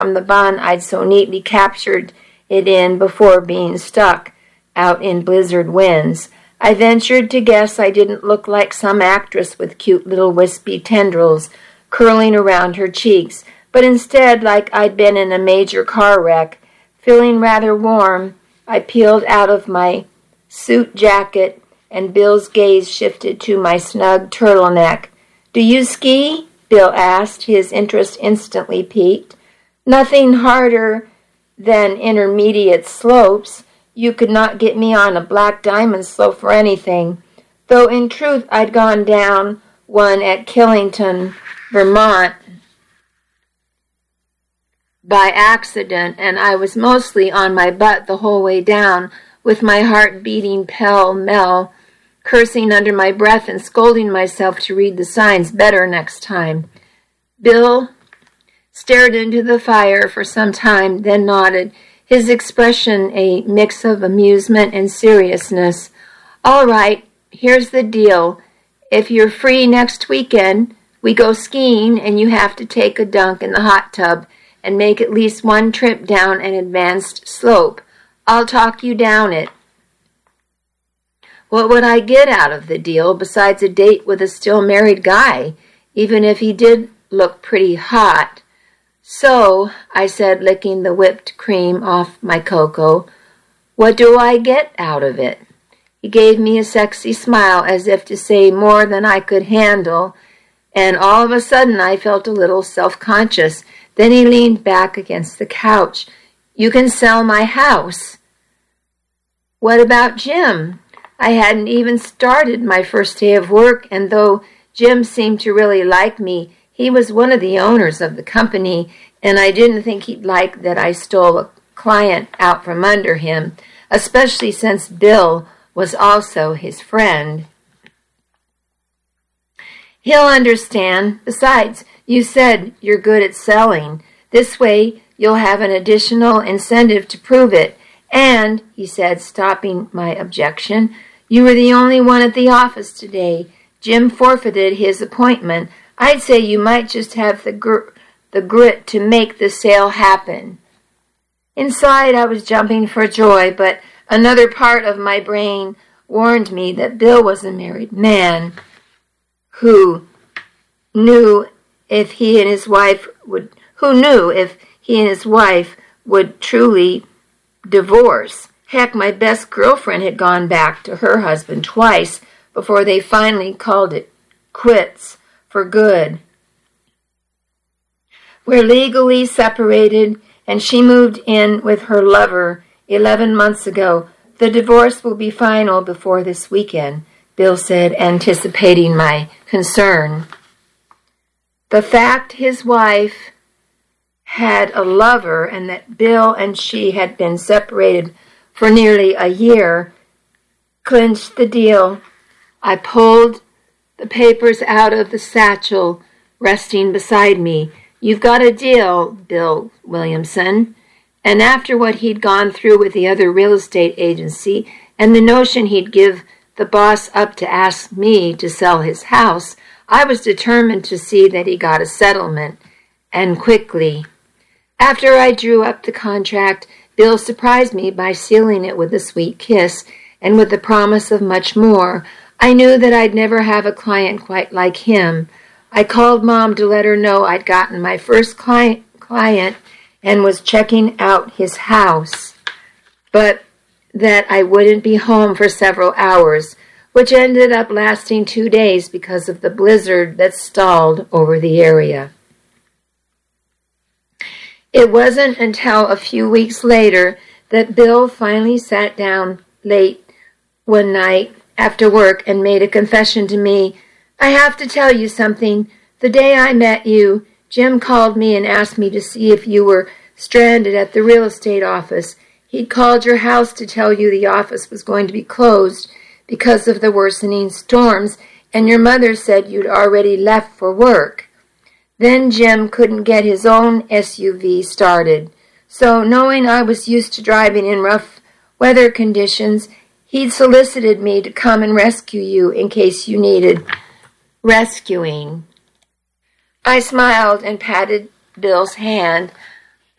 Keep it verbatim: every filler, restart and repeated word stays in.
from the bun I'd so neatly captured it in before being stuck out in blizzard winds. I ventured to guess I didn't look like some actress with cute little wispy tendrils curling around her cheeks, but instead like I'd been in a major car wreck. Feeling rather warm, I peeled out of my suit jacket, and Bill's gaze shifted to my snug turtleneck. "Do you ski?" Bill asked, his interest instantly piqued. "Nothing harder than intermediate slopes. You could not get me on a black diamond slope for anything, though in truth I'd gone down one at Killington, Vermont, by accident, and I was mostly on my butt the whole way down, with my heart beating pell-mell, cursing under my breath and scolding myself to read the signs better next time." Bill stared into the fire for some time, then nodded, his expression a mix of amusement and seriousness. "All right, here's the deal. If you're free next weekend, we go skiing and you have to take a dunk in the hot tub and make at least one trip down an advanced slope. I'll talk you down it." What would I get out of the deal besides a date with a still married guy, even if he did look pretty hot? "So," I said, licking the whipped cream off my cocoa, "what do I get out of it?" He gave me a sexy smile as if to say more than I could handle, and all of a sudden I felt a little self-conscious. Then he leaned back against the couch. "You can sell my house." "What about Jim?" I hadn't even started my first day of work, and though Jim seemed to really like me, he was one of the owners of the company, and I didn't think he'd like that I stole a client out from under him, especially since Bill was also his friend. "He'll understand. Besides, you said you're good at selling. This way, you'll have an additional incentive to prove it. And," he said, stopping my objection, "you were the only one at the office today. Jim forfeited his appointment. I'd say you might just have the gr- the grit to make the sale happen." Inside, I was jumping for joy, but another part of my brain warned me that Bill was a married man who knew if he and his wife would who knew if he and his wife would truly divorce. Heck, my best girlfriend had gone back to her husband twice before they finally called it quits for good. We're legally separated, and she moved in with her lover eleven months ago. The divorce will be final before this weekend, Bill said, anticipating my concern. The fact his wife had a lover and that Bill and she had been separated for nearly a year clinched the deal. I pulled the papers out of the satchel resting beside me. "You've got a deal, Bill Williamson." And after what he'd gone through with the other real estate agency and the notion he'd give the boss up to ask me to sell his house, I was determined to see that he got a settlement, and quickly. After I drew up the contract, Bill surprised me by sealing it with a sweet kiss and with the promise of much more. I knew that I'd never have a client quite like him. I called Mom to let her know I'd gotten my first client, client and was checking out his house, but that I wouldn't be home for several hours, which ended up lasting two days because of the blizzard that stalled over the area. It wasn't until a few weeks later that Bill finally sat down late one night after work and made a confession to me. "I have to tell you something. The day I met you, Jim called me and asked me to see if you were stranded at the real estate office. He'd called your house to tell you the office was going to be closed because of the worsening storms, and your mother said you'd already left for work. Then Jim couldn't get his own S U V started, so knowing I was used to driving in rough weather conditions, he'd solicited me to come and rescue you in case you needed rescuing." I smiled and patted Bill's hand.